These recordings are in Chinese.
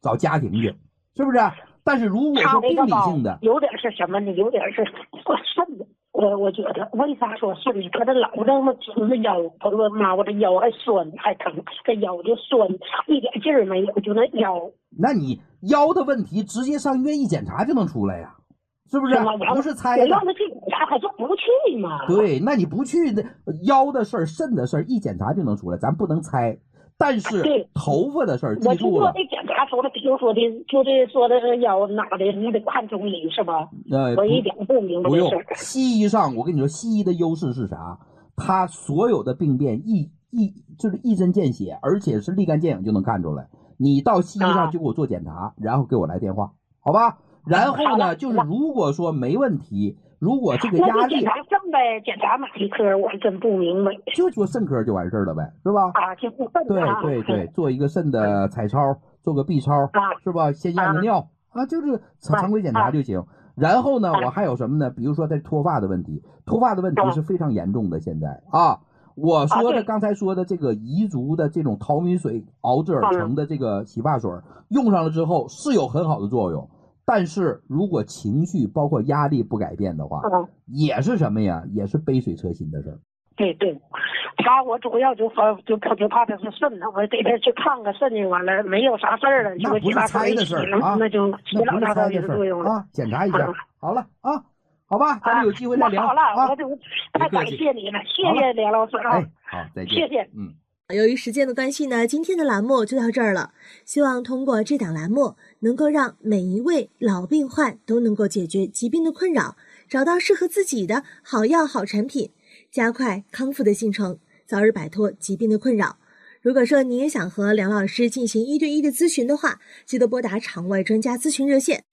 找家庭去，是不是？但是如果说病理性的， 有点是什么呢？有点是肾的。我觉得为啥说肾呢？他这老这么紧着腰，他说妈，我这腰还酸还疼，这腰就酸，一点劲儿没有，就那腰。 那你腰的问题直接上医院一检查就能出来呀，是不是？不是猜的。 我让他去检查，他就不去嘛。 对，那你不去，腰的事儿、肾的事儿一检查就能出来，咱不能猜。但是头发的事儿，记住了。 我检查说的，比如说的，就这说的是腰哪的，你得看中医是吧？我一点不明白这事儿。 西医上，我跟你说，西医的优势是啥？它所有的病变就是一针见血，而且是立竿见影就能看出来。你到西医上就给我做检查，然后给我来电话，好吧？然后呢，就是如果说没问题，如果这个压力， 检查肾呗，检查哪一科我真不明白。 就做肾科就完事儿了呗，是吧？ 就做肾。 对，做一个肾的彩超，做个 B 超，是吧？先验个尿就是常规检查就行。然后呢，我还有什么呢？比如说在脱发的问题，脱发的问题是非常严重的。现在我说的刚才说的这个彝族的这种淘米水熬制而成的这个洗发水，用上了之后是有很好的作用。但是如果情绪包括压力不改变的话，也是什么呀？也是杯水车薪的事儿。 对，我主要就怕他是肾的，我得他去看看肾去，完了没有啥事儿了， 那不是猜的事儿那就起老大的作用了检查一下。好了好吧，咱们有机会再聊。 好了，我就太感谢你了，谢谢梁老师啊。 好，再见。 谢谢。 由于时间的关系呢，今天的栏目就到这儿了。希望通过这档栏目，能够让每一位老病患都能够解决疾病的困扰，找到适合自己的好药好产品，加快康复的进程，早日摆脱疾病的困扰。如果说你也想和梁老师进行1对1的咨询的话，记得拨打场外专家咨询热线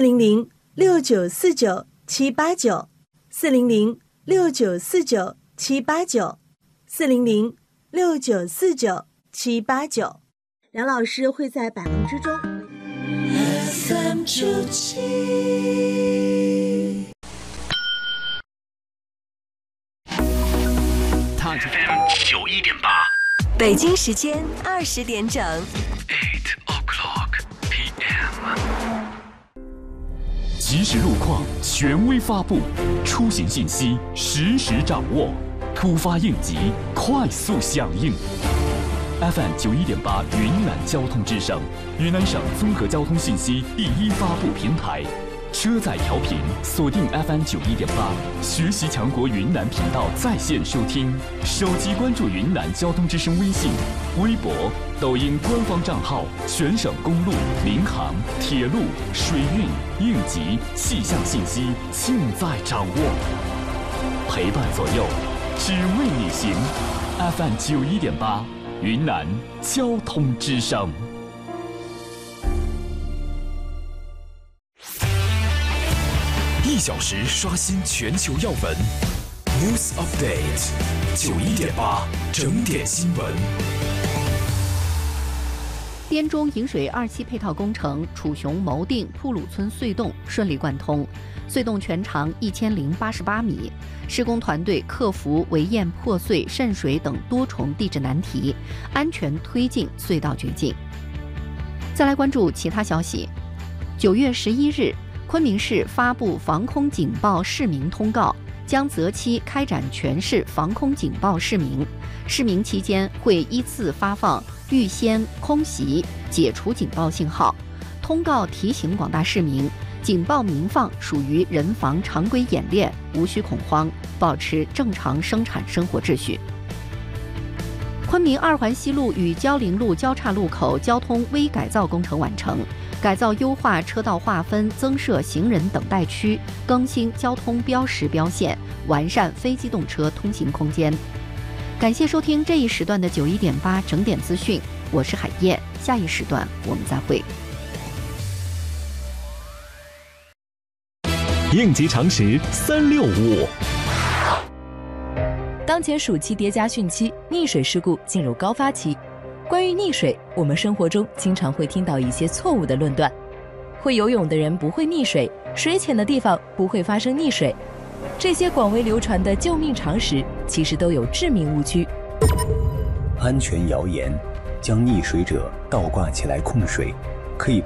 400-6949-789，400-6949-789，梁老师会在百忙之中。 FM91.8， 北京时间20点整。 8 PM。即时路况权威发布，出行信息实时掌握，突发应急快速响应。FM91.8云南交通之声，云南省综合交通信息第一发布平台。车载调频锁定 FM91.8，学习强国云南频道在线收听，手机关注云南交通之声微信、微博、抖音官方账号，全省公路、民航、铁路、水运、应急、气象信息尽在掌握，陪伴左右，只为你行。FM91.8，云南交通之声。1小时刷新全球要闻 ，News Update， 91.8整点新闻。 滇中引水2期配套工程楚雄牟定铺鲁村隧洞顺利贯通，隧洞全长1088米，施工团队克服围堰破碎、渗水等多重地质难题，安全推进隧道掘进。再来关注其他消息，9月11日。昆明市发布防空警报示明通告，将择期开展全市防空警报示明。示明期间会依次发放预先空袭、解除警报信号。通告提醒广大市民，警报鸣放属于人防常规演练，无需恐慌，保持正常生产生活秩序。昆明2环西路与焦陵路交叉路口交通微改造工程完成。改造优化车道划分，增设行人等待区，更新交通标识标线，完善非机动车通行空间。感谢收听这一时段的91.8整点资讯，我是海燕，下一时段我们再会。 应急常识365。 当前暑期叠加汛期，溺水事故进入高发期。关于溺水，我们生活中经常会听到一些错误的论断。会游泳的人不会溺水，水浅的地方不会发生溺水。这些广为流传的救命常识，其实都有致命误区。 安全谣言：将溺水者倒挂起来控水，可以